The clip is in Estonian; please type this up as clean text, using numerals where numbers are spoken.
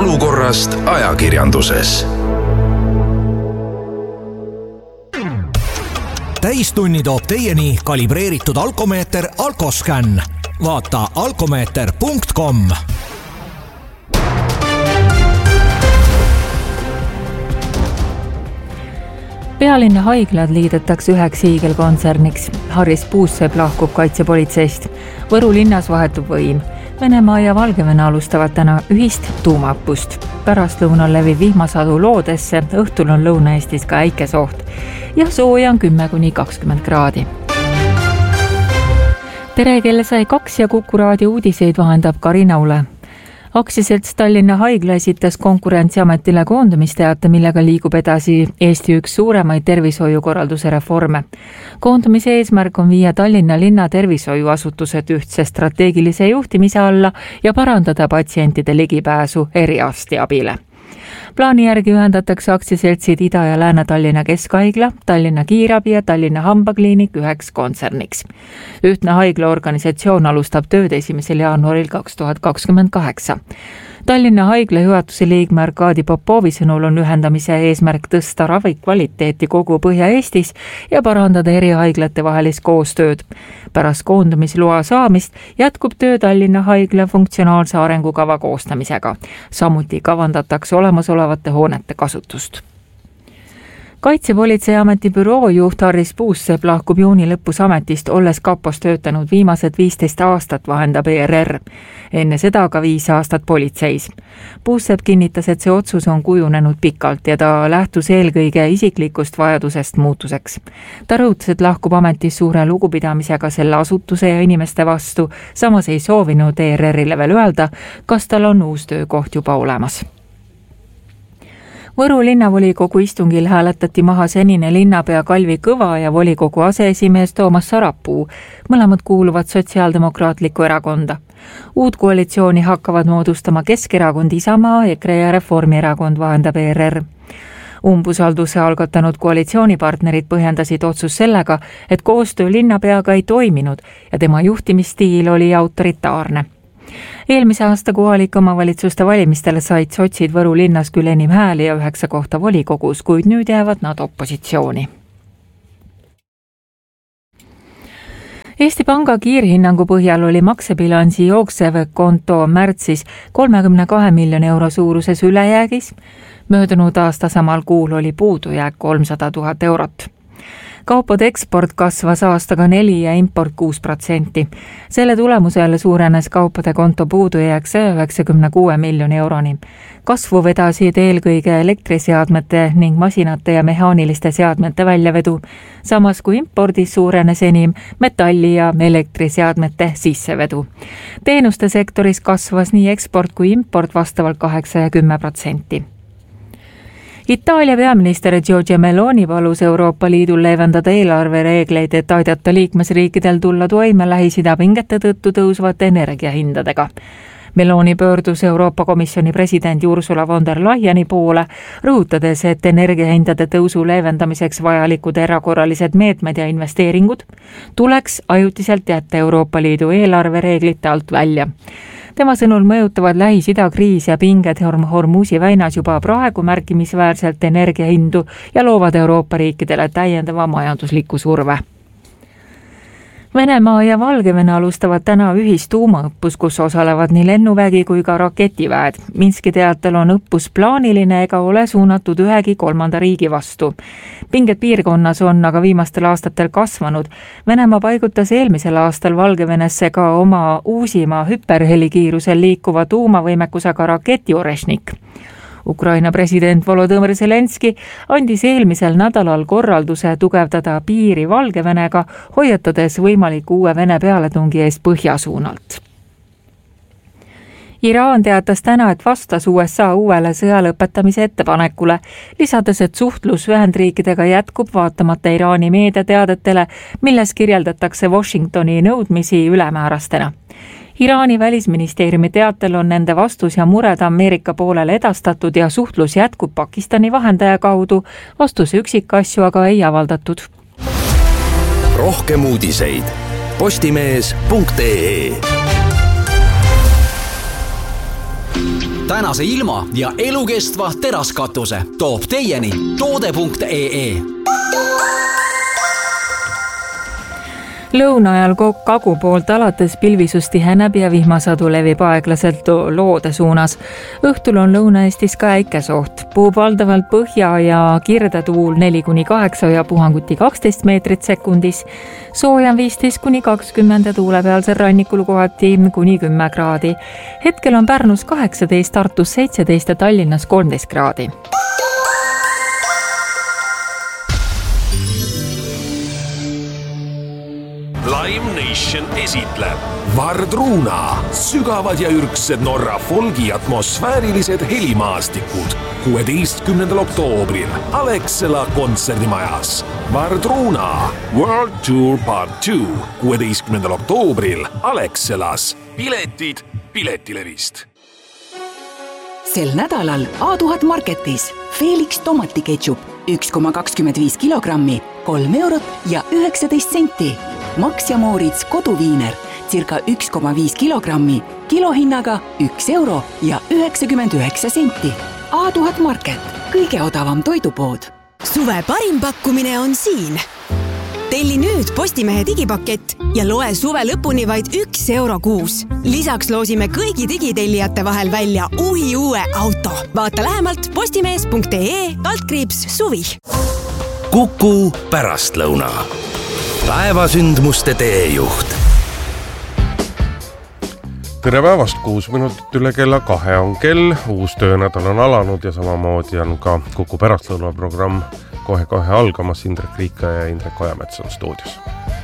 olukorrast ajakirjanduses. Täistunni toob teieni kalibreeritud alkomeeter Alkoscan. Vaata alkomeeter.com. Pealinna haiglad liidetakse üheks hiigelkontserniks. Harris Puussepp lahkub kaitsepolitseist. Võru linnas vahetub võim. Venemaa ja Valgevene alustavad täna ühist tuumaõppust. Pärastlõunal levib vihmasadu loodesse, õhtul on Lõuna-Eestis ka äikesoht ja sooja on 10–20 kraadi. Tere, kell sai 2 ja Kuku raadio uudiseid vahendab Karina Ule. Aktsiaselts Tallinna Haigla esitas Konkurentsiametile koondamisteate, millega liigub edasi Eesti üks suuremaid tervishoiukorralduse reforme. Koondamise eesmärk on viia Tallinna linna tervishoiuasutused ühtse strateegilise juhtimise alla ja parandada patsientide ligipääsu eriarstiabile. Plaani järgi ühendatakse aktsiaseltsid Ida- ja Lääne-Tallinna Keskhaigla, Tallinna Kiirabi ja Tallinna Hambakliinik üheks kontserniks. Ühtne haiglaorganisatsioon alustab tööd 1. jaanuaril 2028. Tallinna Haigla juhatuse liikme Arkadi Popovi sõnul on ühendamise eesmärk tõsta ravikvaliteeti kogu Põhja-Eestis ja parandada eri haiglate vahelist koostööd. Pärast koondumisloa saamist jätkub töö Tallinna Haigla funktsionaalse arengukava koostamisega. Samuti kavandatakse olemasolevate hoonete kasutust. Kaitsepolitseiameti büroo juht Harris Puussepp lahkub juuni lõpus ametist, olles kapos töötanud viimased 15 aastat, vahendab ERR. Enne seda ka 5 aastat politseis. Puussepp kinnitas, et see otsus on kujunenud pikalt ja ta lähtus eelkõige isiklikust vajadusest muutuseks. Ta rõhutas, et lahkub ametis suure lugupidamisega selle asutuse ja inimeste vastu, samas ei soovinud ERR-ile veel öelda, kas tal on uus töökoht juba olemas. Võru linnavolikogu istungil hääletati maha senine linnapea Kalvi Kõva ja volikogu aseesimees Toomas Sarapuu. Mõlemad kuuluvad Sotsiaaldemokraatlikku erakonda. Uut koalitsiooni hakkavad moodustama Keskerakond, Isamaa, EKRE ja Reformierakond, vahendab ERR. Umbusalduse algatanud koalitsioonipartnerid põhjendasid otsus sellega, et koostöö linnapeaga ei toiminud ja tema juhtimisstiil oli autoritaarne. Eelmise aasta kohalike omavalitsuste valimistele said sotsid Võru linnas küll enim hääli ja 9 kohta volikogus, kuid nüüd jäävad nad opositsiooni. Eesti Panga kiirhinnangu põhjal oli maksebilansi jooksev konto märtsis 32 miljoni euro suuruses ülejäägis. Möödunud aasta samal kuul oli puudujääk 300 000 eurot. Kaupade eksport kasvas aastaga 4% ja import 6%. Selle tulemusel suurenes kaupade konto puudujääk 196 miljoni euroni. Kasvu vedasid eelkõige elektriseadmete ning masinate ja mehaaniliste seadmete väljavedu, samas kui impordis suurenes enim metalli- ja elektriseadmete sissevedu. Teenuste sektoris kasvas nii eksport kui import vastavalt 8% ja 10%. Itaalia peaminister Giorgia Meloni palus Euroopa Liidul leevendada eelarvereegleid, et aidata liikmesriikidel tulla toime Lähis-Ida pingete tõttu tõusvate energiahindadega. Meloni pöördus Euroopa Komisjoni president Ursula von der Leyeni poole, rõhutades, et energiahindade tõusu leevendamiseks vajalikud erakorralised meetmed ja investeeringud tuleks ajutiselt jätta Euroopa Liidu eelarvereeglite alt välja. Tema sõnul mõjutavad Lähis-Ida kriis ja pinged Hormuzi väinas juba praegu märkimisväärselt energiahindu ja loovad Euroopa riikidele täiendava majandusliku surve. Venemaa ja Valgevene alustavad täna ühist tuumaõppus, kus osalevad nii lennuvägi kui ka raketiväed. Minski teatel on õppus plaaniline ega ole suunatud ühegi kolmanda riigi vastu. Pinged piirkonnas on aga viimastel aastatel kasvanud. Venemaa paigutas eelmisel aastal Valgevenesse ka oma uusima hüperhelikiirusel liikuva tuumavõimekusega raketi Orešnik. Ukraina president Volodõmõr Zelenski andis eelmisel nädalal korralduse tugevdada piiri Valgevenega, hoiatades võimaliku uue Vene pealetungi eest põhjasuunalt. Iraan teatas täna, et vastas USA uuele sõja lõpetamise ettepanekule, lisades, et suhtlus Ühendriikidega jätkub vaatamata Iraani meediateadetele, milles kirjeldatakse Washingtoni nõudmisi ülemäärastena. Iraani välisministeeriumi teatel on nende vastus ja mured Ameerika poolele edastatud ja suhtlus jätkub Pakistani vahendaja kaudu, vastuse üksikasju aga ei avaldatud. Rohkem uudiseid postimees.ee tänase ilma ja elukestva teraskatuse toob teieni toode.ee. Lõuna ajal Kagu poolt alates pilvisustihe näb ja vihmasadu levib aeglaselt loode suunas. Õhtul on Lõuna-Eestis ka äikesoht. Puhub valdavalt põhja ja kirdetuul 4-8 ja puhanguti 12 meetrit sekundis. Sooja on 15-20 tuulepealsel rannikul kohati kuni 10 kraadi. Hetkel on Pärnus 18, Tartus 17 ja Tallinnas 13 kraadi. Live Nation esitleb Vardruna, sügavad ja ürgsed Norra folgi atmosfäärilised helimaastikud 16. oktoobril Alexela kontserdimajas. Vardruna World Tour Part 2 16. oktoobril Alexelas. Piletid Piletilevist. Sel nädalal A1000 Marketis Felix tomatiketšup 1,25 kilogrammi, 3 eurot ja 19 senti. Max ja Moritz koduviiner circa 1,5 kilogrammi, kilohinnaga 1 euro ja 99 senti. A1000 Market, kõige odavam toidupood. Suve parim pakkumine on siin. Telli nüüd Postimehe digipakett ja loe suve lõpuni vaid 1 euro kuus. Lisaks loosime kõigi digitellijate vahel välja uue auto. Vaata lähemalt postimees.ee/suvi. Kuku pärastlõuna. Päevasündmuste teejuht. Tere päevast, 6 minutit üle kella 2 on kell. Uus töönädal on alanud ja samamoodi on ka Kuku pärastlõuna programm kohe algamas. Indrek Riika ja Indrek Ojamets on stuudios.